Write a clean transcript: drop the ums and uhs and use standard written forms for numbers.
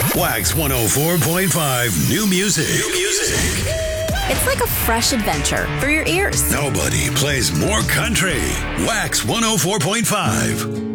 Wax 104.5 New music. It's like a fresh adventure for your ears. Nobody plays more country. Wax 104.5.